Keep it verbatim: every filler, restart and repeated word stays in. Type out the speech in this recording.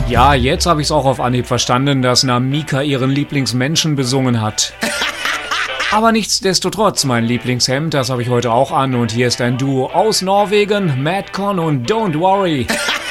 Ja, jetzt habe ich es auch auf Anhieb verstanden, dass Namika ihren Lieblingsmenschen besungen hat. Aber nichtsdestotrotz, mein Lieblingshemd, das habe ich heute auch an und hier ist ein Duo aus Norwegen, Madcon und Don't Worry.